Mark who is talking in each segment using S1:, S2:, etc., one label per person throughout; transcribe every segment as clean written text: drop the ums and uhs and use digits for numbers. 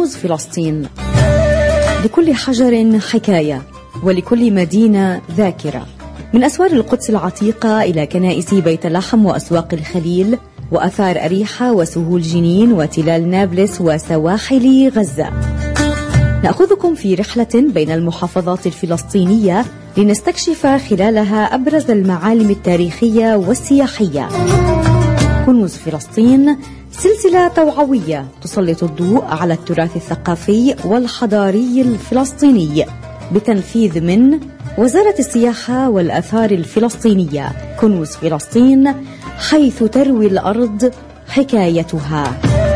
S1: كنوز فلسطين. لكل حجر حكاية، ولكل مدينة ذاكرة. من أسوار القدس العتيقة إلى كنائس بيت لحم وأسواق الخليل وأثار أريحة وسهول جنين وتلال نابلس وسواحل غزة. نأخذكم في رحلة بين المحافظات الفلسطينية لنستكشف خلالها أبرز المعالم التاريخية والسياحية. كنوز فلسطين سلسلة توعوية تسلط الضوء على التراث الثقافي والحضاري الفلسطيني بتنفيذ من وزارة السياحة والآثار الفلسطينية. كنوز فلسطين، حيث تروي الأرض حكايتها.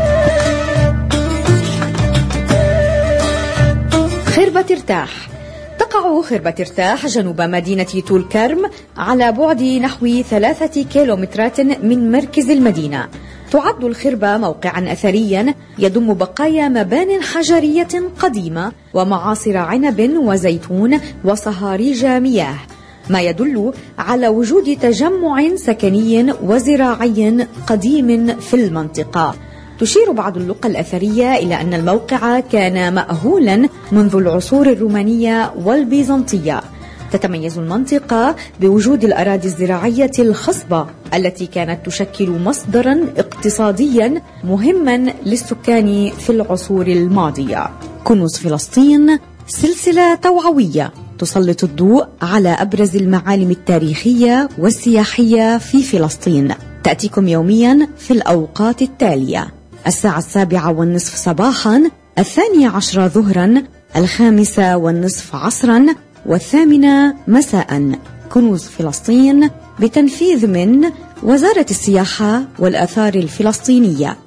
S1: خربة ارتاح. تقع خربة ارتاح جنوب مدينة طول كرم على بعد نحو 3 كيلومترات من مركز المدينة. تعد الخربة موقعا أثريا يضم بقايا مبان حجرية قديمة ومعاصر عنب وزيتون وصهاريج مياه، ما يدل على وجود تجمع سكني وزراعي قديم في المنطقة. تشير بعض اللقى الأثرية إلى أن الموقع كان مأهولا منذ العصور الرومانية والبيزنطية. تتميز المنطقة بوجود الأراضي الزراعية الخصبة التي كانت تشكل مصدرا اقتصاديا مهما للسكان في العصور الماضية. كنوز فلسطين سلسلة توعوية تسلط الضوء على أبرز المعالم التاريخية والسياحية في فلسطين. تأتيكم يوميا في الأوقات التالية: 7:30 صباحا، 12 ظهرا، 5:30 عصرا، 8 مساء. كنوز فلسطين بتنفيذ من وزارة السياحة والآثار الفلسطينية.